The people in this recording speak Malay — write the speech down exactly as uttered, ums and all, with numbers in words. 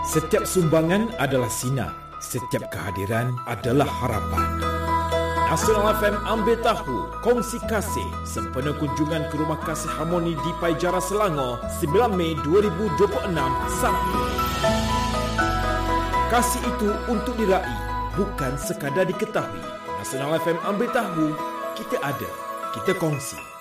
Setiap sumbangan adalah sinar, setiap kehadiran adalah harapan. Nasional F M ambil tahu, kongsi kasih sempena kunjungan ke Rumah Kasih Harmoni di Paijara, Selangor, sembilan Mei dua ribu dua puluh enam, Sabtu. Kasih itu untuk diraih, bukan sekadar diketahui. Nasional F M ambil tahu, kita ada, kita kongsi.